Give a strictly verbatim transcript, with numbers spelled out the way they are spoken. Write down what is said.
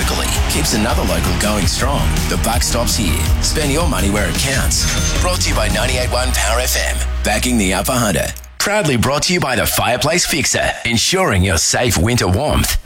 locally keeps another local going strong. The buck stops here. Spend your money where it counts. Brought to you by ninety-eight point one Power F M. Backing the Upper Hunter. Proudly brought to you by the Fireplace Fixer, ensuring your safe winter warmth.